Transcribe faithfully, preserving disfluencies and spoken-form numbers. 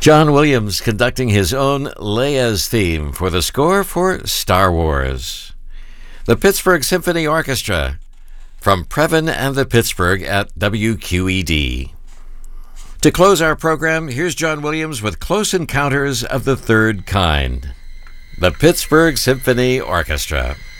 John Williams conducting his own Leia's theme for the score for Star Wars. The Pittsburgh Symphony Orchestra from Previn and the Pittsburgh at W Q E D. To close our program, here's John Williams with Close Encounters of the Third Kind. The Pittsburgh Symphony Orchestra.